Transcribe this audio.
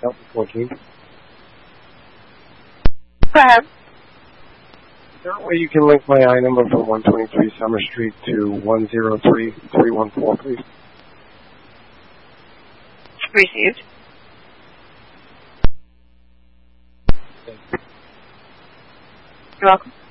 Delta 14. Go ahead. Is there a way you can link my I number from 123 Summer Street to 103314, please? Received. You're welcome.